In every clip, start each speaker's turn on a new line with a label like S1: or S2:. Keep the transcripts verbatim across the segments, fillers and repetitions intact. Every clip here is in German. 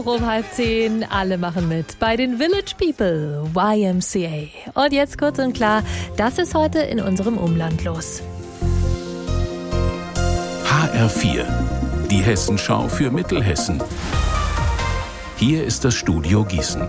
S1: Um halb zehn, alle machen mit bei den Village People, Y M C A. Und jetzt kurz und klar, das ist heute in unserem Umland los.
S2: H R vier, die Hessenschau für Mittelhessen. Hier ist das Studio Gießen.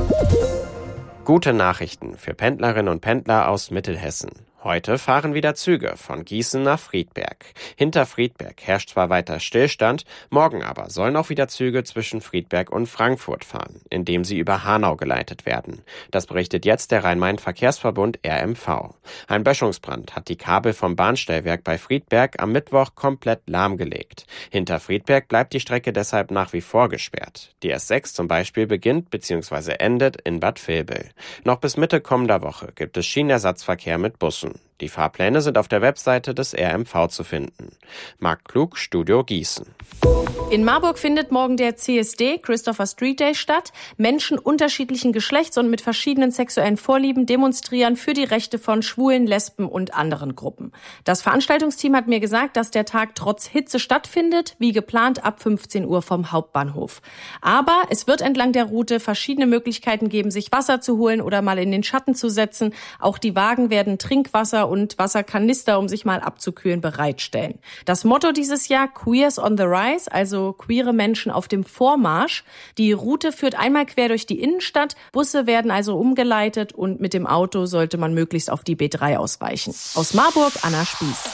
S3: Gute Nachrichten für Pendlerinnen und Pendler aus Mittelhessen. Heute fahren wieder Züge von Gießen nach Friedberg. Hinter Friedberg herrscht zwar weiter Stillstand, morgen aber sollen auch wieder Züge zwischen Friedberg und Frankfurt fahren, indem sie über Hanau geleitet werden. Das berichtet jetzt der Rhein-Main-Verkehrsverbund R M V. Ein Böschungsbrand hat die Kabel vom Bahnstellwerk bei Friedberg am Mittwoch komplett lahmgelegt. Hinter Friedberg bleibt die Strecke deshalb nach wie vor gesperrt. Die S sechs zum Beispiel beginnt bzw. endet in Bad Vilbel. Noch bis Mitte kommender Woche gibt es Schienenersatzverkehr mit Bussen. Die Fahrpläne sind auf der Webseite des R M V zu finden. Marc Klug, Studio Gießen.
S4: In Marburg findet morgen der C S D, Christopher Street Day, statt. Menschen unterschiedlichen Geschlechts und mit verschiedenen sexuellen Vorlieben demonstrieren für die Rechte von Schwulen, Lesben und anderen Gruppen. Das Veranstaltungsteam hat mir gesagt, dass der Tag trotz Hitze stattfindet, wie geplant ab fünfzehn Uhr vom Hauptbahnhof. Aber es wird entlang der Route verschiedene Möglichkeiten geben, sich Wasser zu holen oder mal in den Schatten zu setzen. Auch die Wagen werden Trinkwasser und Wasserkanister, um sich mal abzukühlen, bereitstellen. Das Motto dieses Jahr: Queers on the Rise, also queere Menschen auf dem Vormarsch. Die Route führt einmal quer durch die Innenstadt. Busse werden also umgeleitet und mit dem Auto sollte man möglichst auf die B drei ausweichen. Aus Marburg, Anna Spieß.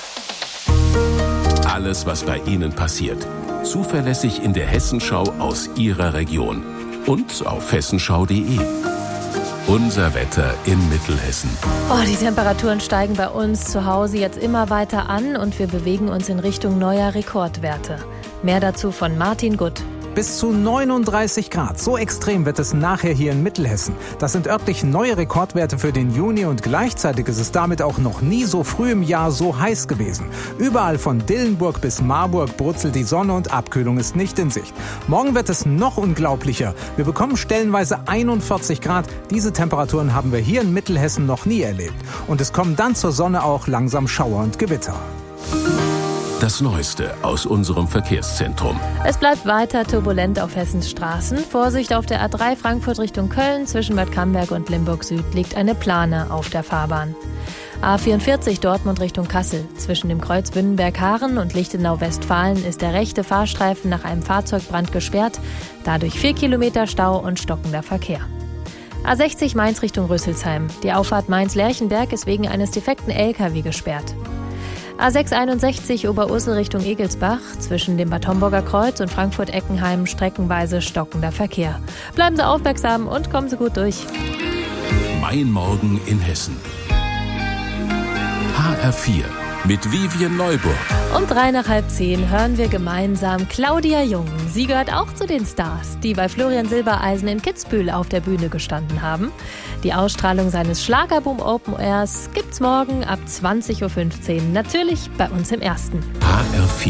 S2: Alles, was bei Ihnen passiert. Zuverlässig in der Hessenschau aus Ihrer Region. Und auf hessenschau punkt de. Unser Wetter in Mittelhessen.
S1: Oh, die Temperaturen steigen bei uns zu Hause jetzt immer weiter an und wir bewegen uns in Richtung neuer Rekordwerte. Mehr dazu von Martin Gutt.
S5: Bis zu neununddreißig Grad. So extrem wird es nachher hier in Mittelhessen. Das sind örtlich neue Rekordwerte für den Juni und gleichzeitig ist es damit auch noch nie so früh im Jahr so heiß gewesen. Überall von Dillenburg bis Marburg brutzelt die Sonne und Abkühlung ist nicht in Sicht. Morgen wird es noch unglaublicher. Wir bekommen stellenweise einundvierzig Grad. Diese Temperaturen haben wir hier in Mittelhessen noch nie erlebt. Und es kommen dann zur Sonne auch langsam Schauer und Gewitter.
S2: Das Neueste aus unserem Verkehrszentrum.
S1: Es bleibt weiter turbulent auf Hessens Straßen. Vorsicht auf der A drei Frankfurt Richtung Köln. Zwischen Bad Camberg und Limburg Süd liegt eine Plane auf der Fahrbahn. A vierundvierzig Dortmund Richtung Kassel. Zwischen dem Kreuz Wünnenberg-Haaren und Lichtenau-Westfalen ist der rechte Fahrstreifen nach einem Fahrzeugbrand gesperrt. Dadurch vier Kilometer Stau und stockender Verkehr. A sechzig Mainz Richtung Rüsselsheim. Die Auffahrt Mainz-Lerchenberg ist wegen eines defekten L K W gesperrt. A sechs einundsechzig Oberursel Richtung Egelsbach. Zwischen dem Bad Homburger Kreuz und Frankfurt-Eckenheim streckenweise stockender Verkehr. Bleiben Sie aufmerksam und kommen Sie gut durch.
S2: Mein Morgen in Hessen. H R vier mit Vivian Neuburg.
S1: Um drei nach halb zehn hören wir gemeinsam Claudia Jung. Sie gehört auch zu den Stars, die bei Florian Silbereisen in Kitzbühel auf der Bühne gestanden haben. Die Ausstrahlung seines Schlagerboom Open Airs gibt's morgen ab zwanzig Uhr fünfzehn. Natürlich bei uns im Ersten.
S2: H R vier.